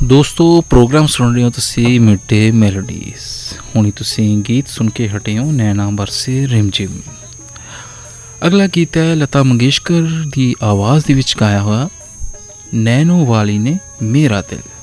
ਦੋਸਤੋ ਪ੍ਰੋਗਰਾਮ ਸੁਣ ਰਹੇ ਹੋ ਤੁਸੀਂ ਮਿੱਡੇ ਮੈਲੋਡੀਜ਼। ਹੁਣੀ ਤੁਸੀਂ ਗੀਤ ਸੁਣ ਕੇ ਹਟੇ ਹੋ ਨੈਣਾ ਬਰਸੇ ਰਿਮਝਿਮ। ਅਗਲਾ ਗੀਤ ਹੈ ਲਤਾ ਮੰਗੇਸ਼ਕਰ ਦੀ ਆਵਾਜ਼ ਦੇ ਵਿੱਚ ਗਾਇਆ ਹੋਇਆ ਨੈਣੋ ਵਾਲੀ ਨੇ ਮੇਰਾ ਦਿਲ।